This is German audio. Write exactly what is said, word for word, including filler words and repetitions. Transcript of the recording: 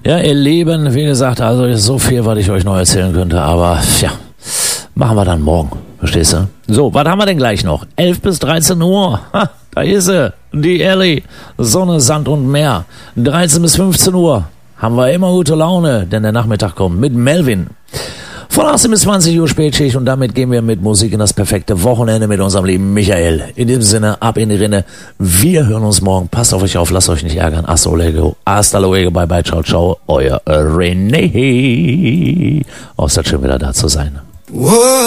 Ja, ihr Lieben, wie gesagt, also ist so viel, was ich euch noch erzählen könnte, aber ja, machen wir dann morgen, verstehst du? So, was haben wir denn gleich noch? elf bis dreizehn Uhr, ha, da ist sie, die Ellie, Sonne, Sand und Meer. dreizehn bis fünfzehn Uhr haben wir immer gute Laune, denn der Nachmittag kommt mit Melvin. Von achtzehn bis zwanzig Uhr Spätschicht und damit gehen wir mit Musik in das perfekte Wochenende mit unserem lieben Michael. In diesem Sinne, ab in die Rinne. Wir hören uns morgen. Passt auf euch auf, lasst euch nicht ärgern. Hasta luego, hasta luego, bye bye, ciao, ciao. Euer René. Oh, ist das schön wieder da zu sein. Whoa.